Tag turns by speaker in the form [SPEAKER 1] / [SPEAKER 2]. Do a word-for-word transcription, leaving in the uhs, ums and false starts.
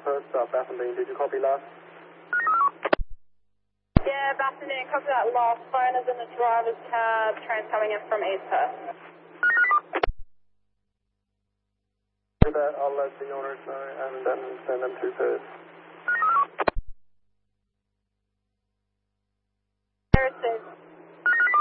[SPEAKER 1] Perth, uh, Bassendean, did you copy last?
[SPEAKER 2] Yeah, Bassendean, copy that last. Phone is in the driver's cab, train coming in from East Perth.
[SPEAKER 1] That, I'll let the owners know and then send them to Perth.